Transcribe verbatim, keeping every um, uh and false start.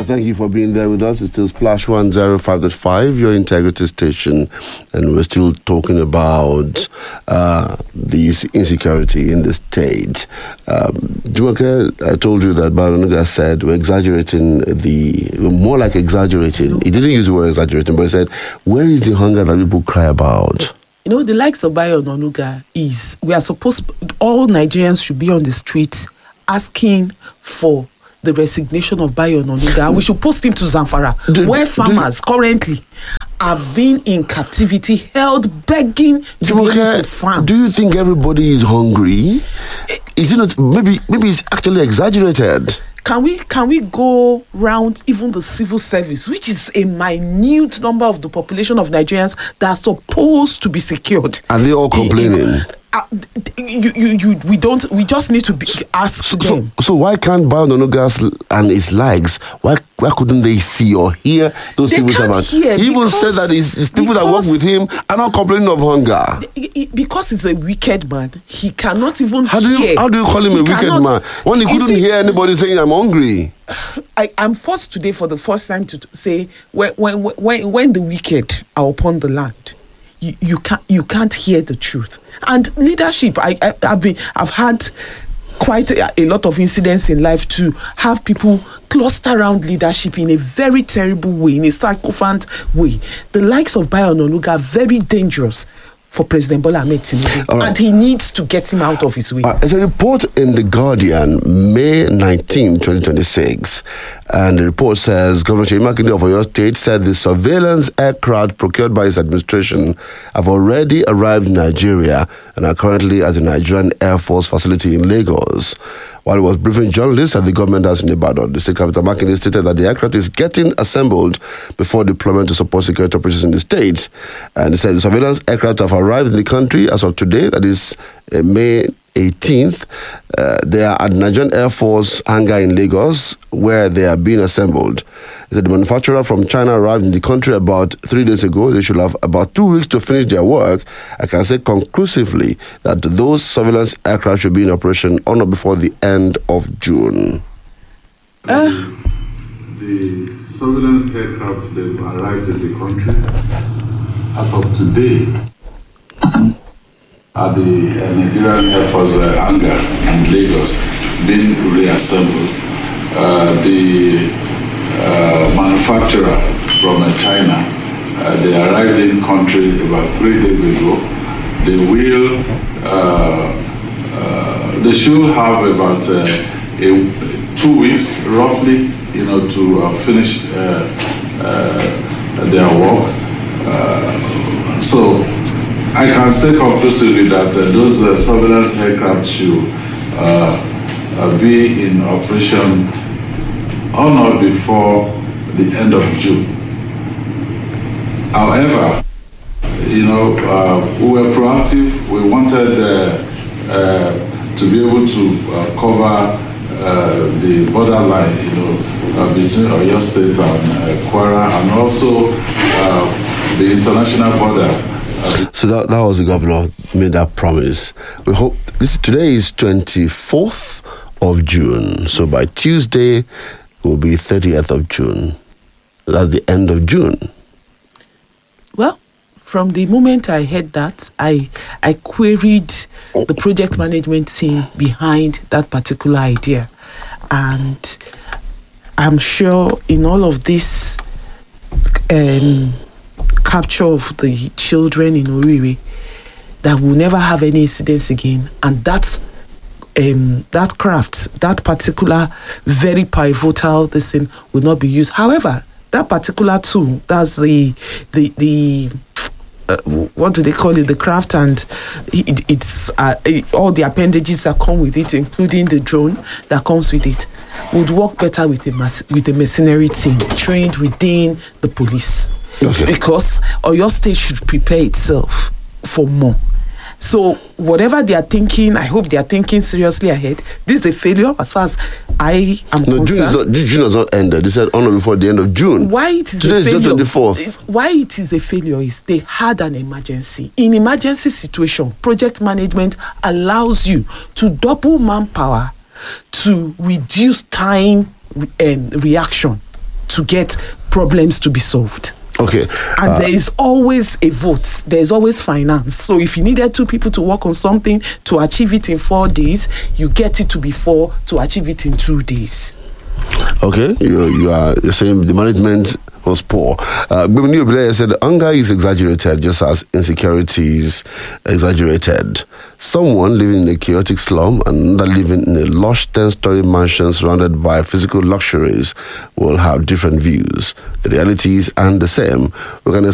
thank you for being there with us. It's still Splash one oh five point five, your integrity station, and we're still talking about uh, the insecurity in the state. Um, Jumoke, I told you that Bayo Onanuga said we're exaggerating the, more like exaggerating. He didn't use the word exaggerating, but he said, where is the hunger that people cry about? You know, the likes of Bayo Onanuga is, we are supposed, all Nigerians should be on the streets asking for the resignation of Bayo Onanuga, and we should post him to Zamfara, do, where farmers do, currently have been in captivity, held begging to be able to farm. Do you think everybody is hungry? Is it not? Maybe, maybe it's actually exaggerated. Can we can we go round even the civil service, which is a minute number of the population of Nigerians that are supposed to be secured? Are they all complaining? Uh, you, you, you, we don't. We just need to be, ask so, them. So, so why can't Bayo Onanuga and his likes? Why, why couldn't they see or hear those they civil servants? He even said that his, his people that work with him are not complaining of hunger. Because he's a wicked man, he cannot even how do you, hear. How do you call him he a wicked cannot, man when he couldn't hear anybody saying I'm hungry? I, I'm forced today for the first time to say when when when when the wicked are upon the land, you, you can't you can't hear the truth. And leadership, I, I I've been I've had quite a, a lot of incidents in life to have people cluster around leadership in a very terrible way, in a sycophant way. The likes of Bayo Onanuga are very dangerous for President Bola Ahmed Tinubu, right. And he needs to get him out of his way. Uh, there's a report in The Guardian, May nineteenth, twenty twenty-six, and the report says Governor Seyi Makinde of Oyo State said the surveillance aircraft procured by his administration have already arrived in Nigeria and are currently at the Nigerian Air Force facility in Lagos. While he was briefing journalists at the government house in Ibadan, the state capital, Makinde stated that the aircraft is getting assembled before deployment to support security operations in the state. And he said the surveillance aircraft have arrived in the country as of today, that is uh, May eighteenth. Uh, they are at the Nigerian Air Force hangar in Lagos, where they are being assembled. He said the manufacturer from China arrived in the country about three days ago. They should have about two weeks to finish their work. I can say conclusively that those surveillance aircraft should be in operation on or before the end of June. Uh. The surveillance aircraft that arrived in the country as of today at the uh, Nigerian Air Force uh, hangar in Lagos being reassembled. Uh, the uh, manufacturer from uh, China, uh, they arrived in country about three days ago. They will, uh, uh, they should have about uh, a, two weeks roughly, you know, to uh, finish uh, uh, their work. Uh, so. I can say conclusively that uh, those uh, surveillance aircraft should uh, uh, be in operation on or before the end of June. However, you know, uh, we were proactive. We wanted uh, uh, to be able to uh, cover uh, the borderline, you know, uh, between Oyo State and uh, Kwara, and also uh, the international border. So that, that was the governor made that promise. We hope this today is twenty-fourth of June. So by Tuesday it will be thirtieth of June. That's the end of June. Well, from the moment I heard that, I I queried the project management team behind that particular idea. And I'm sure in all of this um capture of the children in Orire, that will never have any incidents again, and that's um, that craft, that particular very pivotal this thing will not be used. However, that particular tool, that's the the the uh, what do they call it? The craft, and it, it's uh, it, all the appendages that come with it, including the drone that comes with it, would work better with a mas- with a mercenary team trained within the police. Okay. Because Oyo State should prepare itself for more. So whatever they are thinking, I hope they are thinking seriously ahead. This is a failure as far as I am no, concerned. June is not, June has not ended. They said on or before the end of June. Why it is Today a is failure? just twenty-fourth. Why it is a failure is they had an emergency. In emergency situation, project management allows you to double manpower to reduce time and reaction. to get problems to be solved. Okay. And uh, there is always a vote. There is always finance. So if you needed two people to work on something to achieve it in four days, you get it to be four to achieve it in two days. Okay, you, you are you're saying the management was poor. Uh, Gbemini said hunger is exaggerated just as insecurity is exaggerated. Someone living in a chaotic slum and another living in a lush ten-story mansion surrounded by physical luxuries will have different views. The realities aren't the same. We can